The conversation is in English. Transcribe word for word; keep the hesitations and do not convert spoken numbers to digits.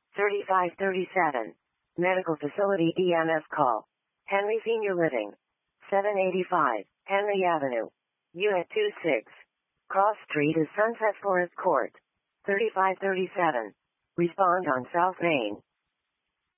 thirty-five thirty-seven. Medical Facility E M S call. Henry Senior Living. seven eighty-five, Henry Avenue. Unit twenty-six. Cross Street is Sunset Forest Court. thirty-five thirty-seven. Respond on South Main.